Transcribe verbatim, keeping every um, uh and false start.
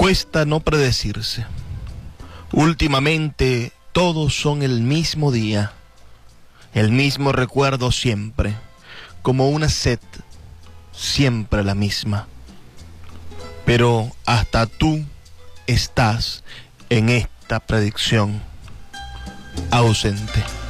Cuesta no predecirse. Últimamente todos son el mismo día, el mismo recuerdo siempre, como una sed, siempre la misma. Pero hasta tú estás en esta predicción ausente.